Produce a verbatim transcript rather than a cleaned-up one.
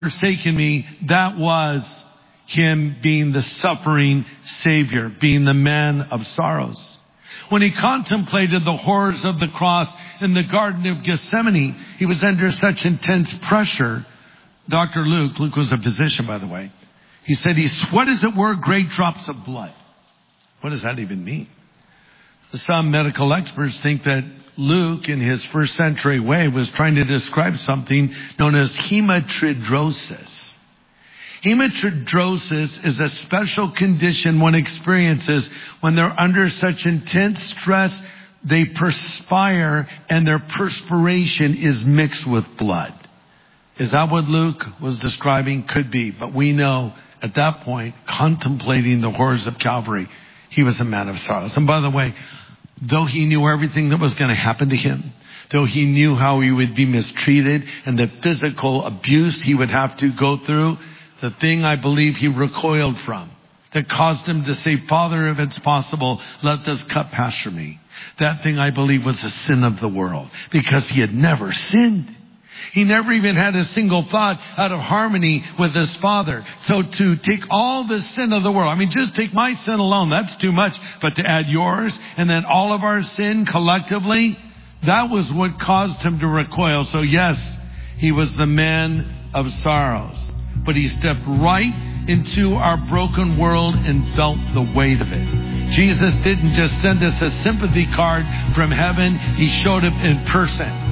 forsaken me, that was him being the suffering Savior, being the man of sorrows. When he contemplated the horrors of the cross in the Garden of Gethsemane, he was under such intense pressure. Doctor Luke, Luke was a physician, by the way, he said he sweat as it were great drops of blood. What does that even mean? Some medical experts think that Luke, in his first century way, was trying to describe something known as hematidrosis. Hematidrosis is a special condition one experiences when they're under such intense stress, they perspire and their perspiration is mixed with blood. Is that what Luke was describing? Could be. But we know at that point, contemplating the horrors of Calvary, he was a man of sorrows. And by the way, though he knew everything that was going to happen to him, though he knew how he would be mistreated and the physical abuse he would have to go through, the thing I believe he recoiled from that caused him to say, Father, if it's possible, let this cup pass from me. That thing I believe was the sin of the world because he had never sinned. He never even had a single thought out of harmony with his Father. So to take all the sin of the world, I mean, just take my sin alone, that's too much. But to add yours and then all of our sin collectively, that was what caused him to recoil. So yes, he was the man of sorrows. But he stepped right into our broken world and felt the weight of it. Jesus didn't just send us a sympathy card from heaven. He showed up in person.